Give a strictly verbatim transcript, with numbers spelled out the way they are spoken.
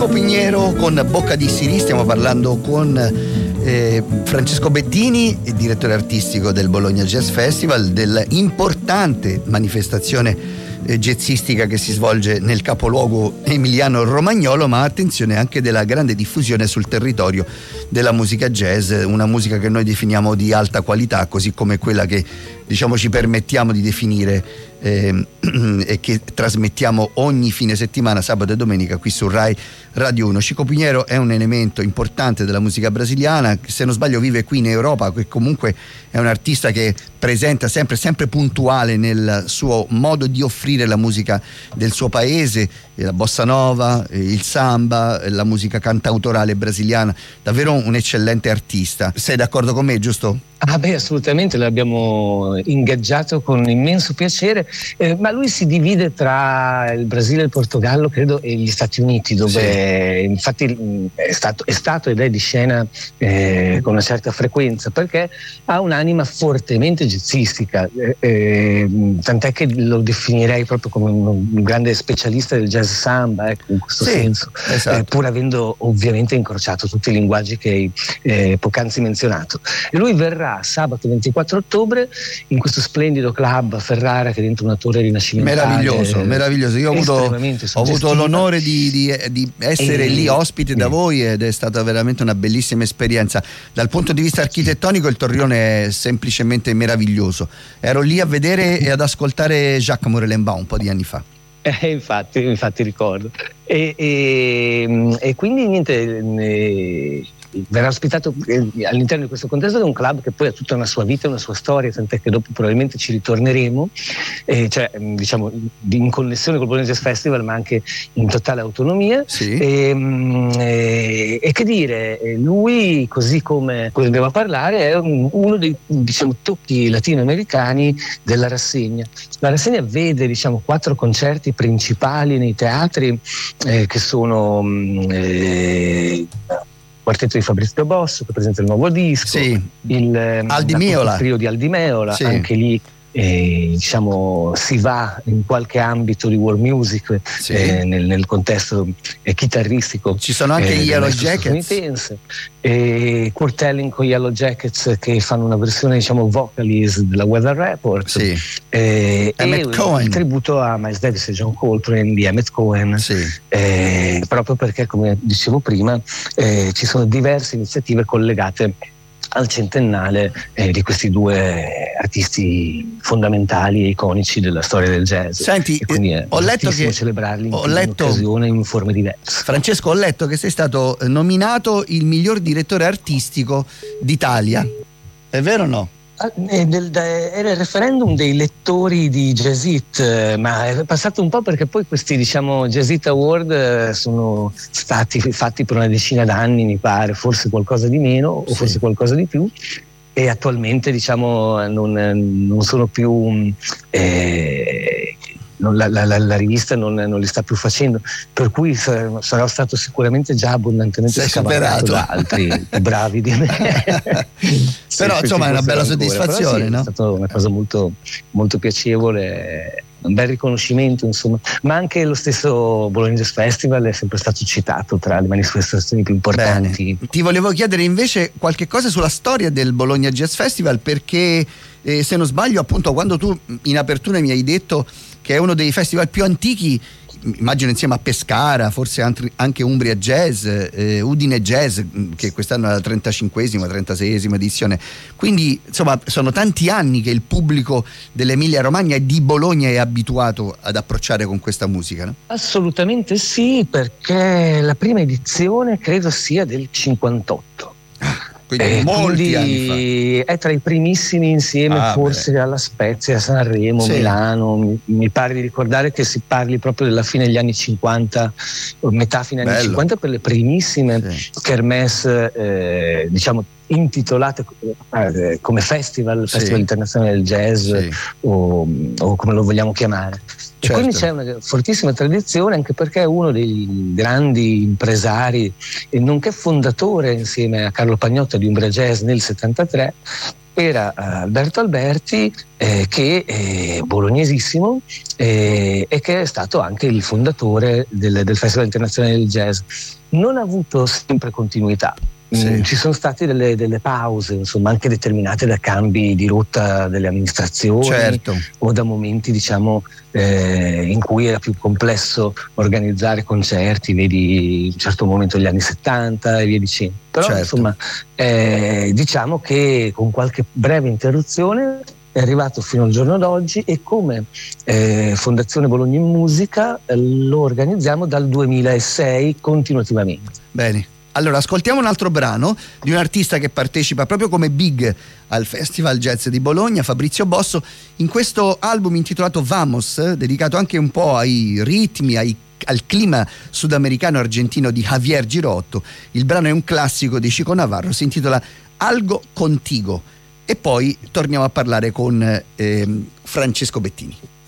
Pignero con Bocca di Siri. Stiamo parlando con eh, Francesco Bettini, direttore artistico del Bologna Jazz Festival, dell'importante manifestazione jazzistica che si svolge nel capoluogo emiliano romagnolo, ma attenzione anche della grande diffusione sul territorio della musica jazz, una musica che noi definiamo di alta qualità, così come quella che diciamo ci permettiamo di definire eh, e che trasmettiamo ogni fine settimana, sabato e domenica, qui su Rai Radio uno. Chico Piñero è un elemento importante della musica brasiliana, se non sbaglio vive qui in Europa, che comunque è un artista che presenta sempre, sempre puntuale nel suo modo di offrire la musica del suo paese, la bossa nova, il samba, la musica cantautorale brasiliana. Davvero un eccellente artista. Sei d'accordo con me, giusto? Ah beh, assolutamente, l'abbiamo ingaggiato con immenso piacere, eh, ma lui si divide tra il Brasile, il Portogallo, credo, e gli Stati Uniti, dove sì. infatti è stato, è stato ed è di scena eh, con una certa frequenza, perché ha un'anima fortemente jazzistica, eh, eh, tant'è che lo definirei proprio come un, un grande specialista del jazz samba, ecco, in questo sì, senso, esatto. eh, pur avendo ovviamente incrociato tutti i linguaggi che hai eh, poc'anzi menzionato. E lui verrà sabato ventiquattro ottobre in questo splendido club a Ferrara, che è dentro una torre rinascimentale meraviglioso, meraviglioso. Io ho avuto, ho avuto l'onore di, di, di essere e... lì ospite da voi ed è stata veramente una bellissima esperienza. Dal punto di vista architettonico il torrione è semplicemente meraviglioso. Ero lì a vedere e ad ascoltare Jacques Morellenbaum un po' di anni fa. Eh, infatti, infatti ricordo. E, e, e quindi niente, ne, verrà ospitato all'interno di questo contesto di un club che poi ha tutta una sua vita e una sua storia, tant'è che dopo probabilmente ci ritorneremo, eh, cioè diciamo in connessione col Bologna Jazz Festival, ma anche in totale autonomia. Sì. E, e, e che dire, lui, così come andiamo a parlare, è uno dei diciamo tocchi latinoamericani della rassegna. La rassegna vede diciamo quattro concerti principali nei teatri, eh, che sono eh, quartetto di Fabrizio Bosso, che presenta il nuovo disco, sì. il, Aldi Meola. il trio di Aldi Meola, sì. anche lì eh, diciamo si va in qualche ambito di world music, sì. eh, nel, nel contesto eh, chitarristico. Ci sono anche eh, gli Yellow Jackets, e Kurt Elling con gli Yellow Jackets, che fanno una versione diciamo vocalist della Weather Report, sì. eh, e Cohen. il tributo a Miles Davis e John Coltrane di Emmett Cohen, sì. eh, proprio perché, come dicevo prima, eh, ci sono diverse iniziative collegate al centennale eh, di questi due artisti fondamentali e iconici della storia del jazz. Senti, e quindi è ho letto che celebrarli in ho letto, occasione in forme diverse. Francesco, ho letto che sei stato nominato il miglior direttore artistico d'Italia. È vero o no? Era il referendum dei lettori di Jazz It, ma è passato un po' perché poi questi diciamo Jazz It Award sono stati fatti per una decina d'anni, mi pare, forse qualcosa di meno sì. o forse qualcosa di più, e attualmente diciamo non, non sono più eh, non, la, la, la rivista non, non li sta più facendo, per cui sarò, sarò stato sicuramente già abbondantemente scavalcato da altri più bravi di me. Però sì, insomma è una bella ancora. soddisfazione, Sì, no? È stata una cosa molto, molto piacevole, un bel riconoscimento, insomma. Ma anche lo stesso Bologna Jazz Festival è sempre stato citato tra le manifestazioni più importanti. Bene. Ti volevo chiedere invece qualche cosa sulla storia del Bologna Jazz Festival, perché eh, se non sbaglio, appunto, quando tu in apertura mi hai detto che è uno dei festival più antichi, immagino insieme a Pescara, forse anche Umbria Jazz, eh, Udine Jazz, che quest'anno è la trentacinquesima, trentaseiesima edizione. Quindi insomma sono tanti anni che il pubblico dell'Emilia Romagna e di Bologna è abituato ad approcciare con questa musica, no? Assolutamente sì, perché la prima edizione credo sia del cinquantotto. Quindi eh, molti quindi anni fa. È tra i primissimi insieme ah, forse beh. alla Spezia, Sanremo, sì. Milano. Mi, mi pare di ricordare che si parli proprio della fine degli anni cinquanta, metà fine anni Bello. cinquanta, per le primissime sì. kermesse eh, diciamo intitolate eh, come festival, sì. Festival Internazionale del Jazz, sì. o, o come lo vogliamo chiamare. Certo. E quindi c'è una fortissima tradizione, anche perché è uno dei grandi impresari e nonché fondatore, insieme a Carlo Pagnotta, di Umbria Jazz nel settantatré, era Alberto Alberti, eh, che è bolognesissimo eh, e che è stato anche il fondatore del, del Festival Internazionale del Jazz. Non ha avuto sempre continuità. Sì. Mm, ci sono state delle, delle pause, insomma, anche determinate da cambi di rotta delle amministrazioni, certo, o da momenti, diciamo, eh, in cui era più complesso organizzare concerti, vedi in un certo momento degli anni settanta e via dicendo. Però certo. insomma, eh, diciamo che con qualche breve interruzione è arrivato fino al giorno d'oggi, e come eh, Fondazione Bologna in Musica eh, lo organizziamo dal duemilasei continuativamente. Bene. Allora, ascoltiamo un altro brano di un artista che partecipa proprio come big al Festival Jazz di Bologna, Fabrizio Bosso, in questo album intitolato Vamos, dedicato anche un po' ai ritmi, ai, al clima sudamericano argentino di Javier Girotto. Il brano è un classico di Chico Navarro, si intitola Algo Contigo, e poi torniamo a parlare con eh, Francesco Bettini.